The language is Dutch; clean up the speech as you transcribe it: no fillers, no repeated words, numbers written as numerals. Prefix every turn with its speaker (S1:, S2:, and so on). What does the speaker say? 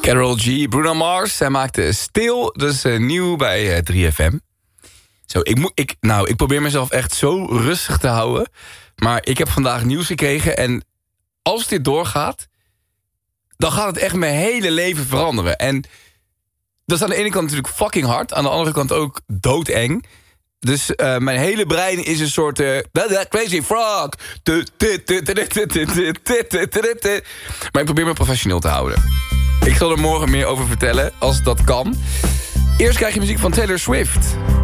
S1: Karol G, Bruno Mars, hij maakte Stil, dus nieuw bij 3FM. Zo, ik probeer mezelf echt zo rustig te houden. Maar ik heb vandaag nieuws gekregen en als dit doorgaat, dan gaat het echt mijn hele leven veranderen. En dat is aan de ene kant natuurlijk fucking hard, aan de andere kant ook doodeng. Dus mijn hele brein is een soort crazy frog. Maar ik probeer me professioneel te houden. Ik zal er morgen meer over vertellen, als dat kan. Eerst krijg je muziek van Taylor Swift.